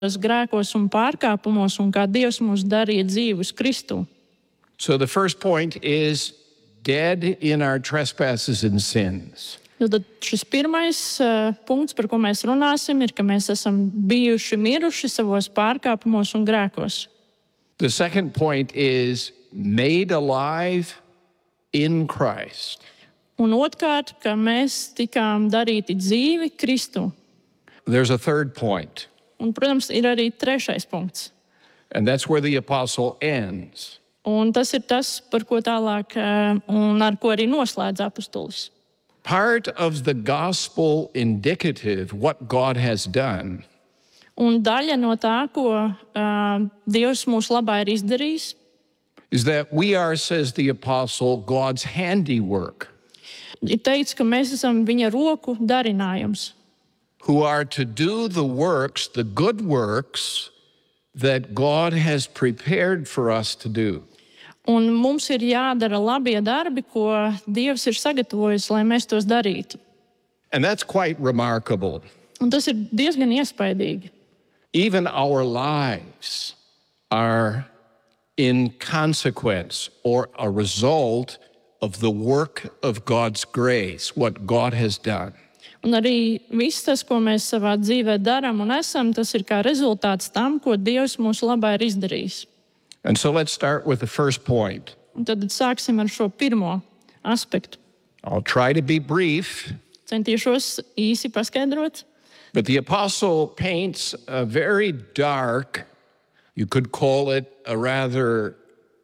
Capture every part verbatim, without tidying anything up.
grēkos un pārkāpumos, un kā Dievs mūs darīja dzīvus Kristū. So the first point is dead in our trespasses and sins. Tad šis pirmais uh, punkts, par ko mēs runāsim, ir, ka mēs esam bijuši miruši savos pārkāpumos un grēkos. The second point is made alive in Christ. Un otrkārt, ka mēs tikām darīti dzīvi Kristū. There's a third point. Un, protams, ir arī trešais punkts. And that's where the apostle ends. Un tas ir tas, par ko tālāk uh, un ar ko arī noslēdz apustulis. Part of the gospel indicative, what God has done, Un daļa no tā, ko uh, Dievs mūsu labā ir izdarījis, is that we are, says the apostle, God's handiwork, ir teikts, ka mēs esam viņa roku darinājums, who are to do the works, the good works that God has prepared for us to do. un mums ir jādara labie darbi, ko Dievs ir sagatavojis, lai mēs tos darītu. And that's quite remarkable. Un tas ir diezgan iespaidīgi. Even our lives are in consequence or a result of the work of God's grace, what God has done. Un arī viss tas, ko mēs savā dzīvē darām un esam, tas ir kā rezultāts tam, ko Dievs mūsu labā ir izdarījis. And so let's start with the first point. Un tad sāksim ar šo pirmo aspektu. I'll try to be brief, Centīšos īsi paskaidrot. but the apostle paints a very dark, you could call it a rather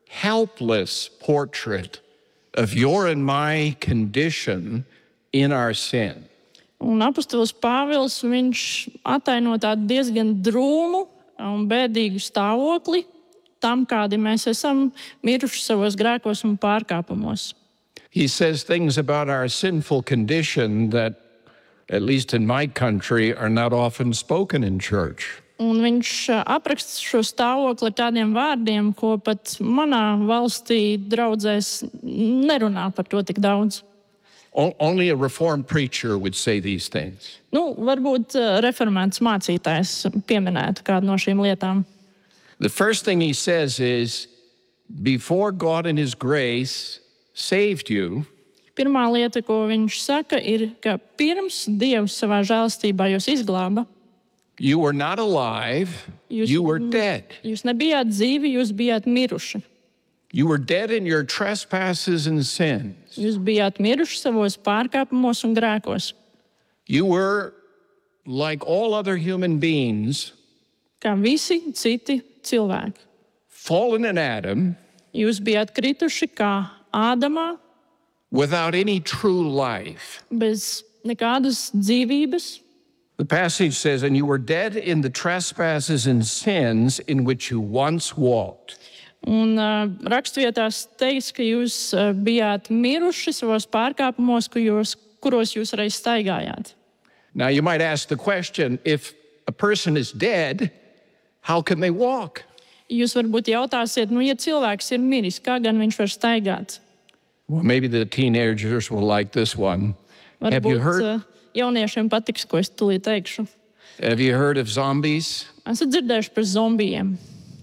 helpless portrait of your and my condition in our sin. Un apustulis Pāvils, viņš ataino tādu diezgan drūmu un bēdīgu stāvokli tam, kādi mēs esam miruši savos grēkos un pārkāpumos. He says things about our sinful condition that, at least in my country, are not often spoken in church. Un viņš apraksta šo stāvokli ar tādiem vārdiem, ko pat manā valstī draudzēs nerunā par to tik daudz. O- Only a Reformed preacher would say these things. Nu, varbūt uh, reformēts mācītājs pieminētu kādu no šīm lietām. The first thing he says is, before God in his grace saved you, Pirmā lieta, ko viņš saka, ir, ka pirms Dievs savā žēlastībā jūs izglāba, you were not alive, Jūs- you were dead. jūs nebijāt dzīvi, jūs bijāt miruši. You were dead in your trespasses and sins. Jūs bijāt miruši savos pārkāpumos un grēkos. You were, like all other human beings, Kā visi citi cilvēki. fallen in Adam, Jūs bijāt krituši kā Ādamā, without any true life. bez nekādas dzīvības. The passage says, and you were dead in the trespasses and sins in which you once walked. Un uh, rakstvietās teiks, ka jūs uh, bijāt miruši savos pārkāpumos, ku jūs, kuros jūs reiz staigājāt. Now you might ask the question, if a person is dead, how can they walk? Jūs varbūt jautāsiet, nu, ja cilvēks ir miris, kā gan viņš var staigāt? Well, maybe the teenagers will like this one. Have you Varbūt heard, uh, jauniešiem patiks, ko es tūlīt teikšu. have you heard of zombies? Esat dzirdējuši par zombijiem.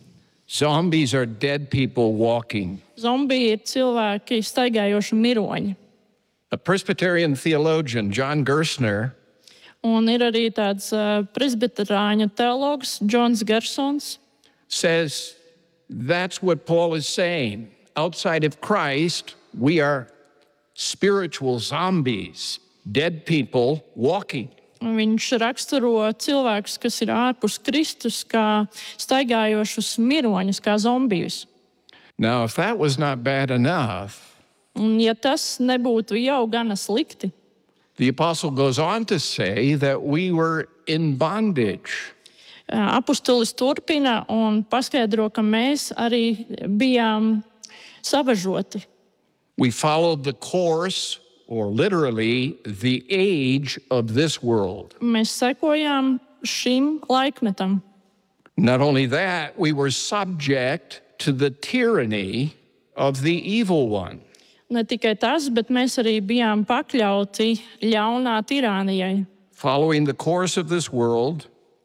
Zombies are dead people walking. Zombiji ir cilvēki staigājoši miroņi. A Presbyterian theologian, John Gerstner, Un ir arī tāds uh, presbiterāņu teologs, Džons Gersons. says that's what Paul is saying. Outside of Christ, we are spiritual zombies, dead people walking. Un viņš raksturo cilvēkus, kas ir ārpus Kristus, kā staigājošus miroņus, kā zombijus. Now, if that was not bad enough, Un ja tas nebūtu jau gana slikti, the apostle goes on to say that we were in bondage. uh, apustulis turpina un paskaidro, ka mēs arī bijām savažoti. We followed the course, or literally the age of this world. Mēs sekojām šim laikmetam. Not only that, we were subject to the tyranny of the evil one. Ne tikai tas, bet mēs arī bijām pakļauti ļaunā tirānijai. Following the course of this world,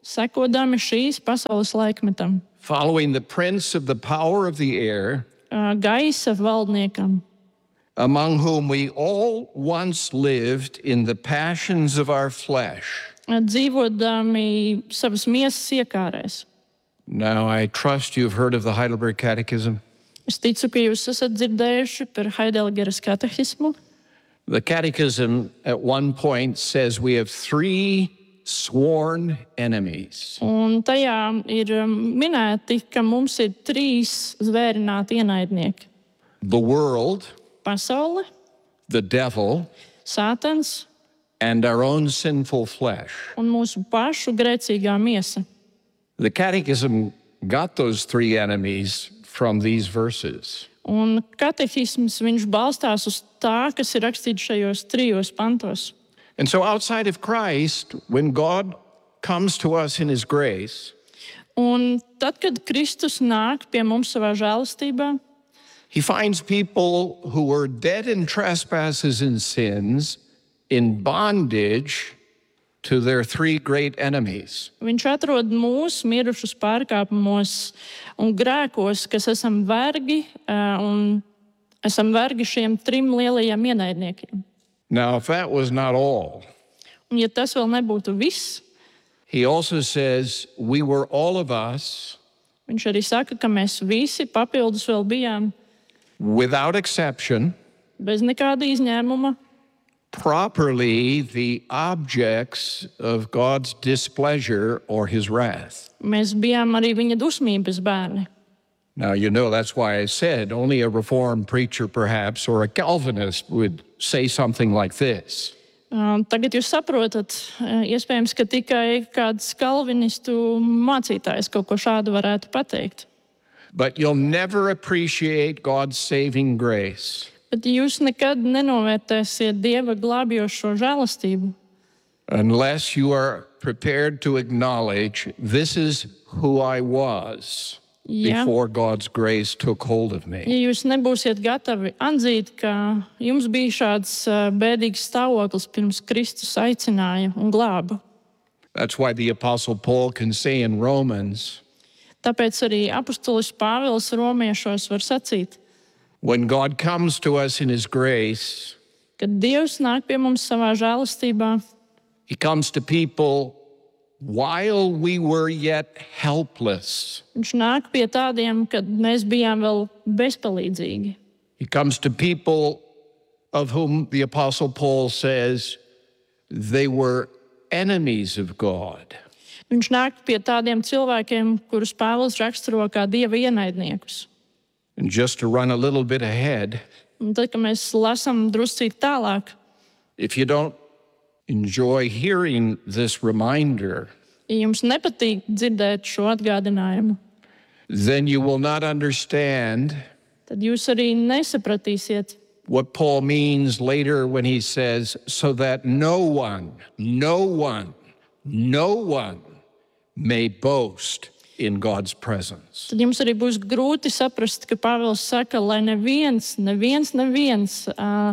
sekodami šīs pasaules laikmetam, following the prince of the power of the air, ā, gaisa valdniekam, among whom we all once lived in the passions of our flesh. ā, dzīvodami savas miesas iekārēs. Now, I trust you've heard of the Heidelberg Catechism. Es ticu, ka jūs esat dzirdējuši par Heidelgeras katehismu. The Catechism at one point says we have three sworn enemies. Un tajā ir um, minēti, ka mums ir trīs zvērināti ienaidnieki. The world, Pasaule, the devil, Sātans and our own sinful flesh. un mūsu pašu grēcīgā miesa. The Catechism got those three enemies from these verses. Un katehisms viņš balstās uz tā, kas ir rakstīts šajos trijos pantos. And so outside of Christ, when God comes to us in his grace, Un tad, kad Kristus nāk pie mums savā žēlastībā, he finds people who were dead in trespasses and sins in bondage to their three great enemies. viņš atrod mūs mirušus pārkāpumos un grēkos, kas esam vergi ā, un esam vergi šiem trim lielajiem ienaidniekiem. Now, if that was not all, Un ja tas vēl nebūtu viss, he also says we were all of us, viņš arī saka, ka mēs visi papildus vēl bijām without exception, bez nekāda izņēmuma, properly the objects of God's displeasure or his wrath. mēs bijām arī viņa dusmības bērni. Now, you know, that's why I said only a Reformed preacher, perhaps, or a Calvinist would say something like this. Uh, Tagad jūs saprotat, uh, iespējams, ka tikai kāds kalvinistu mācītājs kaut ko šādu varētu pateikt. But you'll never appreciate God's saving grace Bet jūs nekad nenovērtēsiet Dieva glābjošo žēlastību, unless you are prepared to acknowledge this is who I was Ja. before God's grace took hold of me. ja jūs nebūsiet gatavi atzīt, ka jums bija šāds uh, bēdīgs stāvoklis pirms Kristus aicināja un glāba. That's why the Apostle Paul can say in Romans, Tāpēc arī apustulis Pāvils romiešos var sacīt, when God comes to us in his grace, kad Dievs nāk pie mums savā žēlastībā, he comes to people while we were yet helpless. viņš nāk pie tādiem, kad mēs bijām vēl bezpalīdzīgi. He comes to people of whom the Apostle Paul says they were enemies of God. Viņš nāk pie tādiem cilvēkiem, kurus Pāvils raksturo kā Dieva ienaidniekus. And just to run a little bit ahead, Un tad, kad mēs lasām druscīt tālāk, if you don't enjoy hearing this reminder, ja jums nepatīk dzirdēt šo atgādinājumu, then you will not understand tad jūs arī nesapratīsiet, what Paul means later when he says, so that no one, no one, no one may boast in God's presence. tad jums arī būs grūti saprast, ka Pāvils saka, lai neviens, neviens, neviens uh,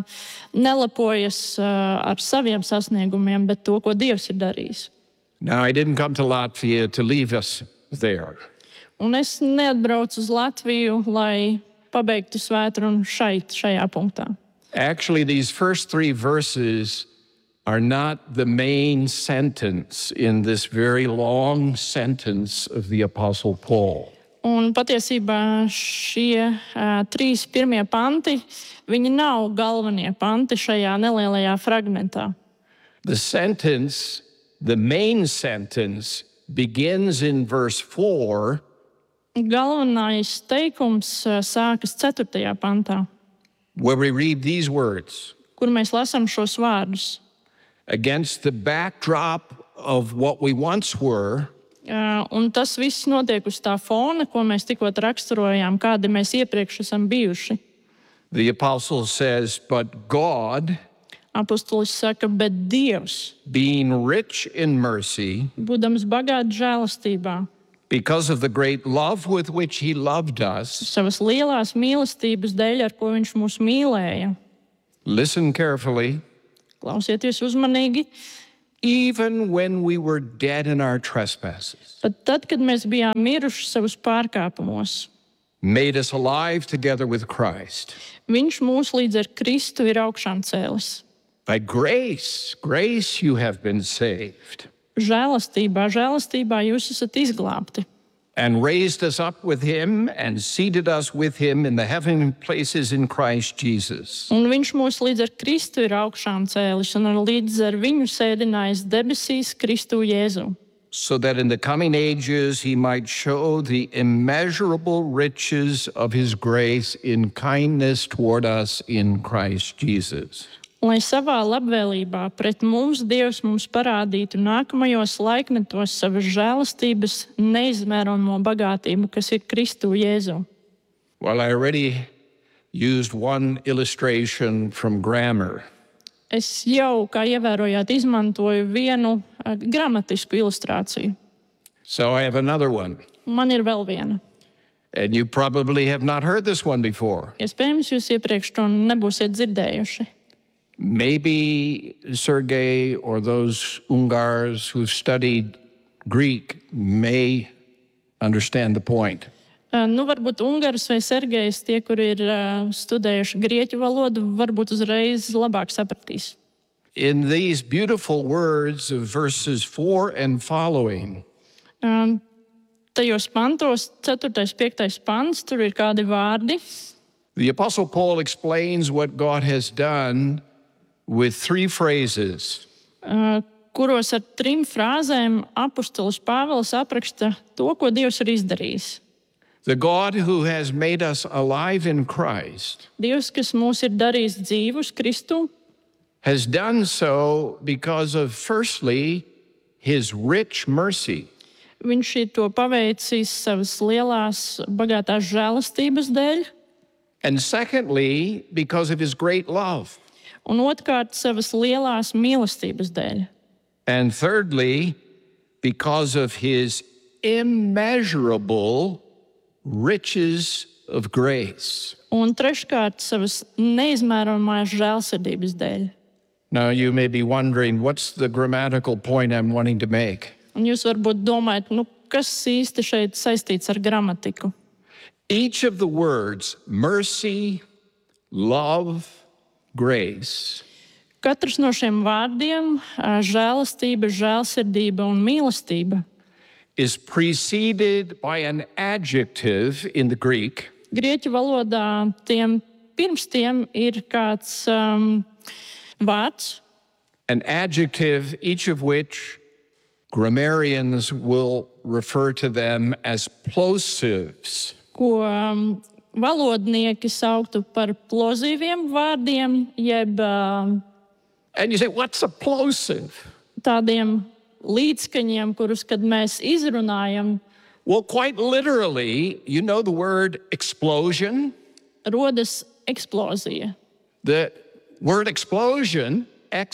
nelepojas uh, ar saviem sasniegumiem, bet to, ko Dievs ir darījis. Now, I didn't come to Latvia to leave us there. Un es neatbraucu uz Latviju, lai pabeigtu svētrunu šeit, šajā punktā. Actually, these first three verses are not the main sentence in this very long sentence of the Apostle Paul. Un patiesībā šie uh, trīs pirmie panti, viņi nav galvenie panti šajā nelielajā fragmentā. The sentence, the main sentence, begins in verse four, Galvenais teikums uh, sākas ceturtajā pantā, where we read these words. kur mēs lasām šos vārdus. Against the backdrop of what we once were, Uh, un tas viss notiek uz tā fona, ko mēs tikko raksturojām, kādi mēs iepriekš esam bijuši. the apostle says, but God, Apostolis saka, bet Dievs, being rich in mercy, būdams bagāts žēlastībā, because of the great love with which he loved us, savas lielās mīlestības dēļ, ar ko viņš mūs mīlēja, listen carefully, klausieties uzmanīgi, even when we were dead in our trespasses, Pat tad, kad mēs bijām miruši savus pārkāpumos, made us alive together with Christ. Viņš mūs līdz ar Kristu ir augšām cēlis. By grace, grace you have been saved. Žēlastībā, žēlastībā jūs esat izglābti. And raised us up with him and seated us with him in the heavenly places in Christ Jesus. Un viņš mūs līdz ar Kristu ir augšām cēlis un līdz ar viņu sēdinājis debesīs Kristu Jēzu. So that in the coming ages he might show the immeasurable riches of his grace in kindness toward us in Christ Jesus. Lai savā labvēlībā pret mums Dievs mums parādītu nākamajos laikmetos savas žēlastības neizmērojamo bagātību, kas ir Kristu Jēzu. Well, I already used one illustration from grammar. Es jau, kā ievērojāt, izmantoju vienu uh, gramatisku ilustrāciju. So I have another one. Man ir vēl viena. And you probably have not heard this one before. Iespējams, jūs iepriekš to nebūsiet dzirdējuši. Maybe Sergei or those Ungars who've studied Greek may understand the point. Uh, nu, varbūt Ungārs vai Sergejs, tie, kuri ir uh, studējuši grieķu valodu, varbūt uzreiz labāk sapratīs. In these beautiful words of verses four and following, Um, tajos pantos, ceturtais, piektais pants, tur ir kādi vārdi. the Apostle Paul explains what God has done with three phrases. Uh, kuros ar trim frāzēm apustulis Pāvils apraksta to, ko Dievs ir izdarījis. The God who has made us alive in Christ Dievs, kas mūs ir darījis dzīvus Kristu, has done so because of, firstly, his rich mercy. viņš ir to paveicis savas lielās, bagātās žēlastības dēļ, And secondly, because of his great love. un otrkārt savas lielās mīlestības dēļ. And thirdly, because of his immeasurable riches of grace. Un treškārt savas neizmērojamās žēlsirdības dēļ. Now, you may be wondering, what's the grammatical point I'm wanting to make? Un jūs varbūt domājat, nu, kas īsti šeit saistīts ar gramatiku? Each of the words, mercy, love, grace, Katrs no šiem vārdiem, ā, žēlastība, žēlsirdība un mīlestība, is preceded by an adjective in the Greek, grieķu valodā tiem pirms tiem ir kāds um, vārds, an adjective, each of which grammarians will refer to them as plosives. ko um, valodnieki sauktu par plozīviem vārdiem, jeb um, And you say, what's a plosive? tādiem līdzskaņiem, kurus, kad mēs izrunājam, Well, quite literally, you know the word explosion? rodas eksplozija. The word explosion,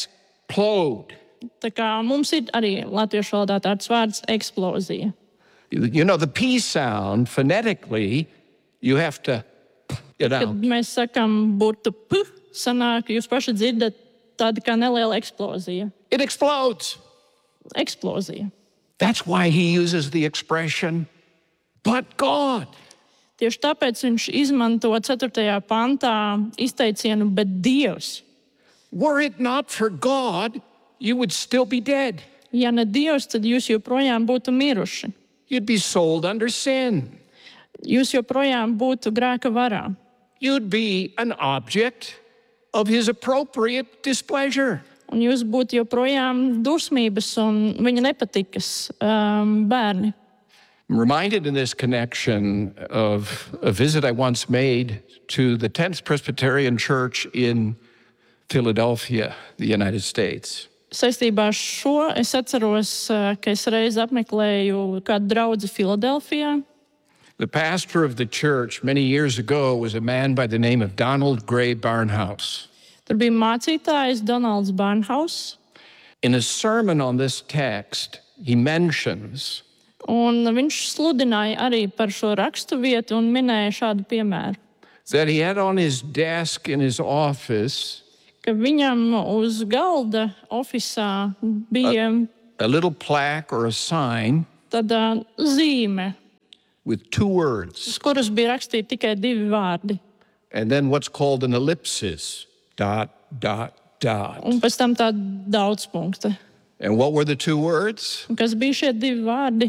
explode. Tā kā mums ir arī latviešu valodā tāds vārds eksplozija. You know, the P sound, phonetically, you have to, you Kad know, mēs sakām burtu p, sanāk, jūs paši dzirdat tādu kā neliela eksplozija. it explodes. Eksplozija. That's why he uses the expression, but God. Tieši tāpēc viņš izmanto ceturtajā pantā izteicienu, bet Dievs. Were it not for God, you would still be dead. Ja ne Dievs, tad jūs joprojām būtu miruši. You'd be sold under sin. Jūs joprojām būtu grēka varā. You'd be an object of his appropriate displeasure. Un jūs būtu joprojām dusmības un viņa nepatikas um, bērni. I'm reminded in this connection of a visit I once made to the tenth Presbyterian Church in Philadelphia, the United States. Saistībā ar šo es atceros, uh, ka es reiz apmeklēju kādu draugu Filadelfijā. The pastor of the church many years ago was a man by the name of Donald Gray Barnhouse. Tur bija mācītājs Donalds Barnhaus, In a sermon on this text, he mentions un viņš sludināja arī par šo rakstu vietu un minēja šādu piemēru. that he had on his desk in his office ka viņam uz galda ofisā bija a little plaque or a sign tāda zīme, with two words, uz kuras bija rakstīti tikai divi vārdi. and then what's called an ellipsis, dot, dot, dot. Un pēc tam tāda daudzpunkta. And what were the two words? Un kas bija šie divi vārdi?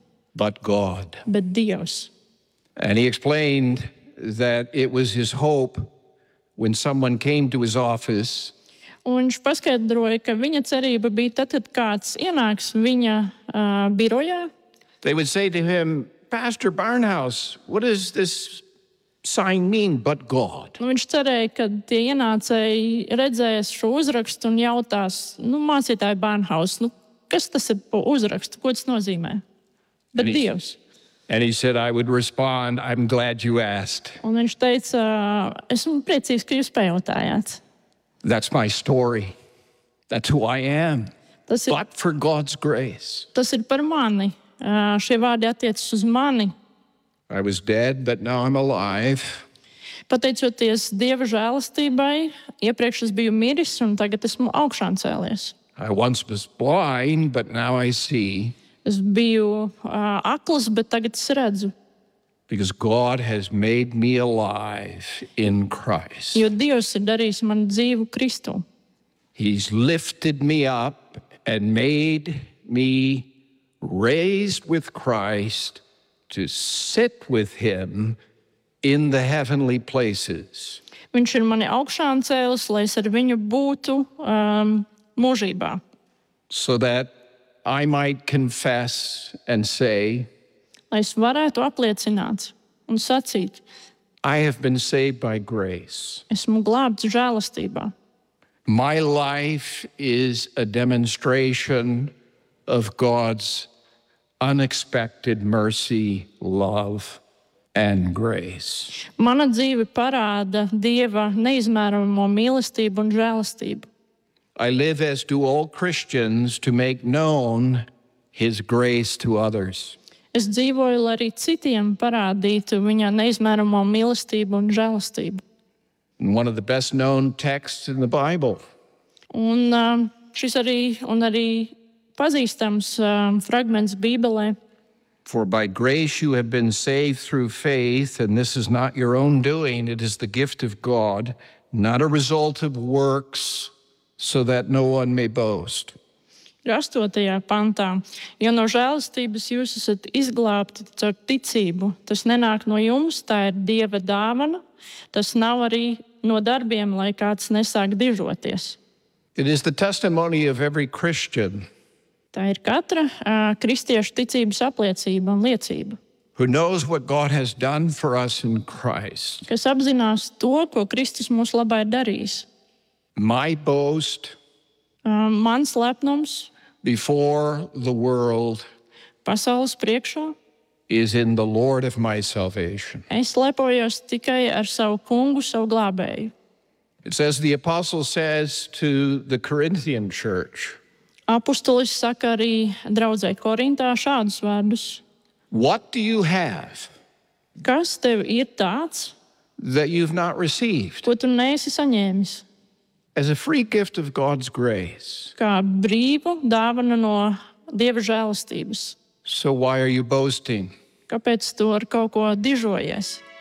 But God. Bet Dievs. And he explained that it was his hope when someone came to his office Un viņš paskaidroja, ka viņa cerība bija tad, kad kāds ienāks viņa uh, birojā. they would say to him, Pastor Barnhouse, what does this sign mean, but God? Nu, viņš cerēja, ka tie ienācēji redzēs šo uzrakstu un jautās, nu, mācītāji Barnhaus, nu, kas tas ir pa uzrakstu, ko tas nozīmē? Bet Arī- Dievs. And he said, I would respond, I'm glad you asked. Un viņš teica, esmu priecīgs, ka jūs pajautājāt. That's my story. That's who I am. Tas ir, But for God's grace. tas ir par mani. Uh, šie vārdi attiecas uz mani. I was dead, but now I'm alive. Pateicoties Dieva žēlastībai, iepriekš es biju miris un tagad esmu augšām cēlies. I once was blind, but now I see. Es biju uh, akls, bet tagad es redzu. Because God has made me alive in Christ. Jo Dievs ir darījis man dzīvu Kristu. He's lifted me up and made me raised with Christ to sit with him in the heavenly places. Viņš ir mani augšām cēlis, lai es ar viņu būtu um, mūžībā. So that I might confess and say, Lai es varētu apliecināt un sacīt, I have been saved by grace. esmu glābts žēlastībā. My life is a demonstration of God's unexpected mercy, love, and grace. Mana dzīve parāda Dieva neizmērojamo mīlestību un žēlastību. I live, as do all Christians, to make known his grace to others. Es dzīvoju, lai arī citiem parādītu viņa neizmēramo mīlestību un žēlastību. And one of the best known texts in the Bible. Un um, šis arī, un arī pazīstams um, fragments Bībelē. For by grace you have been saved through faith, and this is not your own doing, it is the gift of God, not a result of works, so that no one may boast. Ir astotajā pantā, jo no žēlastības jūs esat izglābti caur ticību. Tas nenāk no jums, tā ir Dieva dāvana. Tas nav arī no darbiem, lai kāds nesāk dižoties. It is the testimony of every Christian Tā ir katra uh, kristiešu ticības apliecība un liecība, who knows what God has done for us in Christ. kas apzinās to, ko Kristus mūsu labā ir darījis. My boast Uh, mans lepnums before the world pasaules priekšā. is in the Lord of my salvation. Es lepojos tikai ar savu kungu, savu glābēju. It's as the apostle says to the Corinthian church, Apostolis saka arī draudzē Korintā šādus vārdus. what do you have Kas tev ir tāds, that you've not received? ko tu neesi saņēmis? As a free gift of God's grace. Kā brīvu dāvanu no Dieva žēlastības. So why are you boasting? Kāpēc tu ar kaut ko dižojies?